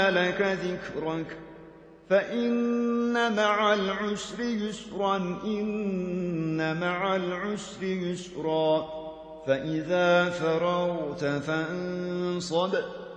لك ذكرك فإن مع العسر يسرا إن مع العسر يسرا فإذا فرغت فانصب